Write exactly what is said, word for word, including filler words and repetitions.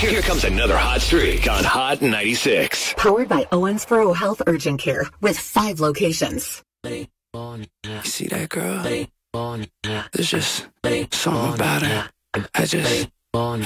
Here comes another hot streak on Hot ninety-six. Powered by Owensboro Health Urgent Care with five locations. You see that girl? There's just something about her. I just